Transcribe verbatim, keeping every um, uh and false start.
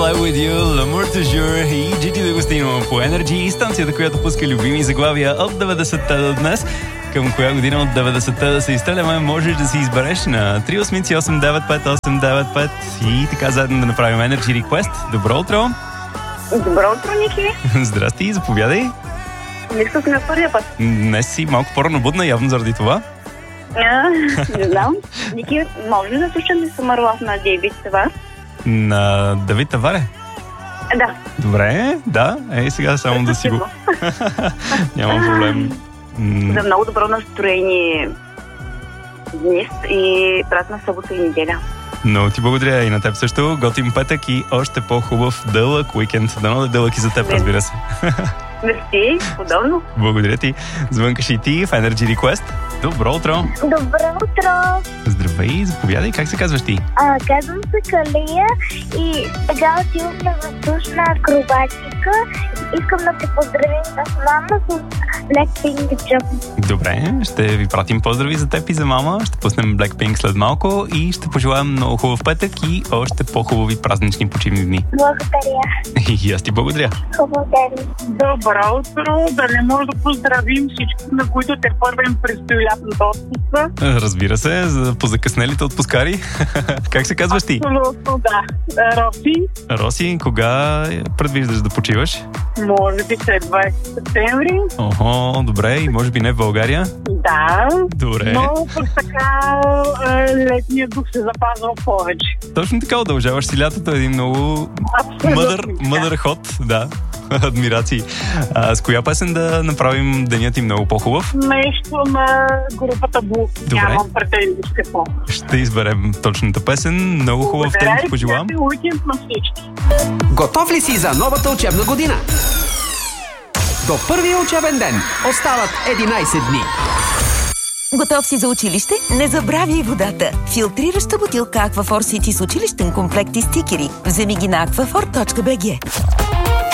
Fly With You, L'amour toujours и джи ти D'Agostino по Energy, станцията, която пуска любими заглавия от деветдесетте до днес. Към коя година от деветдесетте да се изстреляме, можеш да си избереш на три осем осем девет пет осем девет пет и така заедно да направим Energy Request. Добро утро! Добро утро, Ники! Здрасти, заповядай! Мисля си на първия път. Днес си малко по-рано будна, явно заради това. А, не знам. Ники, може ли да слушам Summer на Дейвид Тавар? На Давид Таваре? Да. Добре, да. Ей, сега само да си го... Нямам проблем. За много добро настроение днес и приятна събота и неделя. Но ти благодаря и на теб също. Готин петък и още по-хубав дълъг уикенд. Дано да е дълъг и за теб, разбира се. Мерси, удобно. Благодаря ти. Звънкаш и ти в Energy Request. Добро утро! Добро утро! Здравей, заповядай. Как се казваш ти? А, казвам се Калия и сега отивам на въздушна акробатика. Искам да те поздравим с мама с Blackpink Jump. Добре, ще ви пратим поздрави за теб и за мама. Ще пуснем Blackpink след малко и ще пожелаем много хубав петък и още по-хубави празнични почивни дни. Благодаря. И аз ти благодаря. Хубав ден. Добро утро! Да не може да поздравим всички, на които те първо им предстои лятната отпуска. Разбира се, за позакъснелите отпускари. Как се казваш ти? Абсолютно, да. Роси. Роси, кога предвиждаш да почиваш? Може би след двайсети септември. Охо, добре. И може би не в България? Да. Добре. Но пък така летният дух се запазва повече. Точно така, удължаваш си лятото. Един много мъдър, мъдър ход. Да. Адмирации. А, с коя песен да направим денят им много по-хубав? Нещо на групата Блук. Нямам претензии с какво. Ще изберем точната песен. Много хубав ден ти пожелавам. Уикенд на всички. Готов ли си за новата учебна година? До първия учебен ден остават единайсет дни. Готов си за училище? Не забравяй водата. Филтрираща бутилка Aquaphor City с училищен комплект и стикери. Вземи ги на аквафор точка би джи.